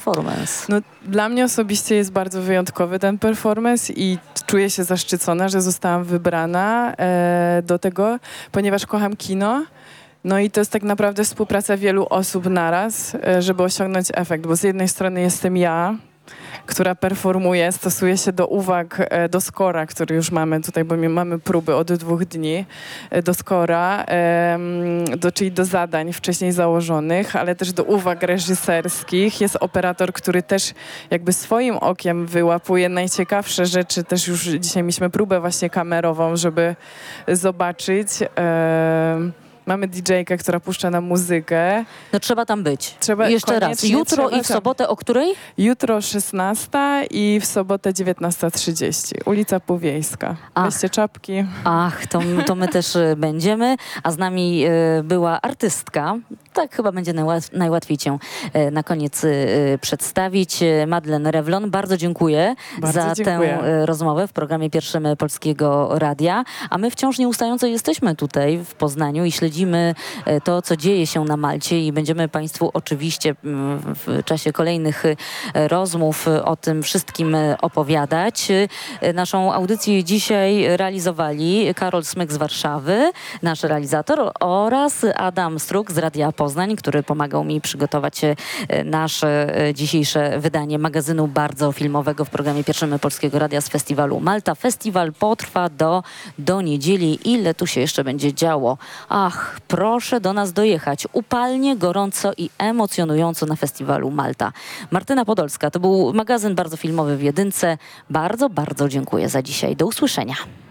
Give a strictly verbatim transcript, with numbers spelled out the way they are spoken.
performance? No, dla mnie osobiście jest bardzo wyjątkowy ten performance i czuję się zaszczycona, że zostałam wybrana e, do tego, ponieważ kocham kino. No i to jest tak naprawdę współpraca wielu osób naraz, e, żeby osiągnąć efekt, bo z jednej strony jestem ja, która performuje, stosuje się do uwag, e, do skora, który już mamy tutaj, bo my mamy próby od dwóch dni, e, do skora, em, do, czyli do zadań wcześniej założonych, ale też do uwag reżyserskich. Jest operator, który też jakby swoim okiem wyłapuje najciekawsze rzeczy. Też już dzisiaj mieliśmy próbę właśnie kamerową, żeby zobaczyć. em, Mamy didżejkę, która puszcza nam muzykę. No trzeba tam być. Trzeba- Jeszcze raz. koniecznie Jutro trzeba i w tam. sobotę o której? Jutro szesnasta i w sobotę dziewiętnasta trzydzieści. Ulica Półwiejska. Ach. Weźcie czapki. Ach, to, to my też y, będziemy, a z nami y, była artystka. Tak chyba będzie najłat, najłatwiej cię y, na koniec y, przedstawić. Y, Madeleine Revlon, bardzo dziękuję Bardzo za dziękuję. tę y, rozmowę w programie pierwszym Polskiego Radia. A my wciąż nieustająco jesteśmy tutaj w Poznaniu i śledzimy y, to, co dzieje się na Malcie i będziemy Państwu oczywiście y, w czasie kolejnych y, rozmów y, o tym wszystkim y, opowiadać. Y, Naszą audycję dzisiaj realizowali Karol Smyk z Warszawy, nasz realizator, oraz Adam Struk z Radia Poznań, który pomagał mi przygotować e, nasze e, dzisiejsze wydanie magazynu bardzo filmowego w programie pierwszym Polskiego Radia z festiwalu Malta. Festiwal potrwa do, do niedzieli. Ile tu się jeszcze będzie działo? Ach, proszę do nas dojechać. Upalnie, gorąco i emocjonująco na festiwalu Malta. Martyna Podolska, to był magazyn bardzo filmowy w Jedynce. Bardzo, bardzo dziękuję za dzisiaj. Do usłyszenia.